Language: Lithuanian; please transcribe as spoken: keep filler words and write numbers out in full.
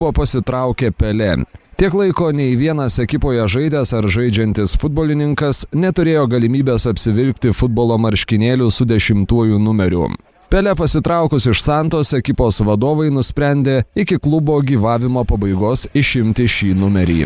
buvo pasitraukė Pelė. Tiek laiko nei vienas ekipoje žaidęs ar žaidžiantis futbolininkas neturėjo galimybės apsivilkti futbolo marškinėlių su dešimtuoju numeriu. Pelė pasitraukus iš Santos, ekipos vadovai nusprendė iki klubo gyvavimo pabaigos išimti šį numerį.